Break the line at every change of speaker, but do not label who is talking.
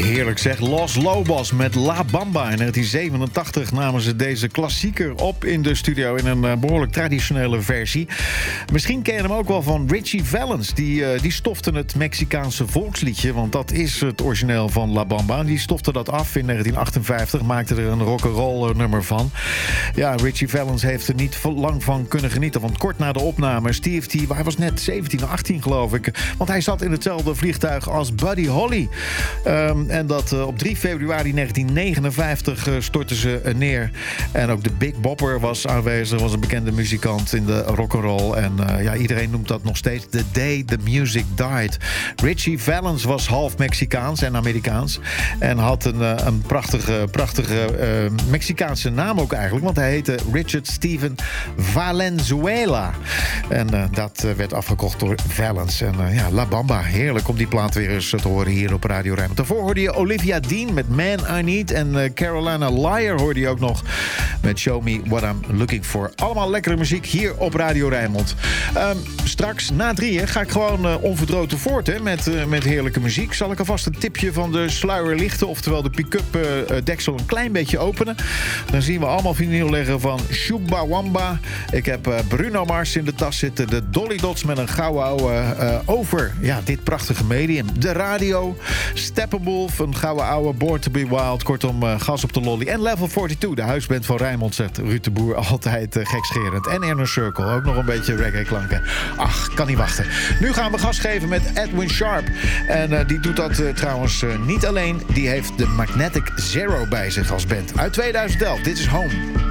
Heerlijk zeg. Los Lobos met La Bamba. In 1987 namen ze deze klassieker op in de studio in een behoorlijk traditionele versie. Misschien ken je hem ook wel van Richie Valens. Die stofte het Mexicaanse volksliedje, want dat is het origineel van La Bamba. Die stofte dat af in 1958, maakte er een rock'n'roll nummer van. Ja, Richie Valens heeft er niet lang van kunnen genieten, want kort na de opname, Steve T, hij was net 17 of 18 geloof ik, want hij zat in hetzelfde vliegtuig als Buddy Holly. En dat op 3 februari 1959 stortten ze neer. En ook de Big Bopper was aanwezig, was een bekende muzikant in de rock'n'roll. En iedereen noemt dat nog steeds The Day the Music Died. Richie Valens was half Mexicaans en Amerikaans. En had een prachtige Mexicaanse naam ook eigenlijk. Want hij heette Richard Steven Valenzuela. En dat werd afgekocht door Valens. En La Bamba, heerlijk om die plaat weer eens te horen hier op Radio Rijnmond. Daarvoor hoorde je Olivia Dean met Man I Need. En Carolina Liar hoorde je ook nog met Show Me What I'm Looking For. Allemaal lekkere muziek hier op Radio Rijnmond. Straks na 3 ga ik gewoon onverdroten voort met heerlijke muziek. Zal ik alvast een tipje van de sluier lichten, oftewel de pick-up deksel een klein beetje openen. Dan zien we allemaal vinyl leggen van Chumbawamba. Ik heb Bruno Mars in de tas zitten. De Dolly Dots met een gouden ouwe over dit prachtige medium. De radio, Steppenwolf, een gouden ouwe, Born to be Wild. Kortom, gas op de lolly. En Level 42, de huisband van Rijnmond, zegt Ruud de Boer. Altijd gekscherend. En Inner Circle, ook nog een beetje reggae klanken. Ach, kan niet wachten. Nu gaan we gas geven met Edwin Sharp. En die doet dat trouwens niet alleen. Die heeft de Magnetic Zero bij zich als band. Uit 2011. Dit is Home.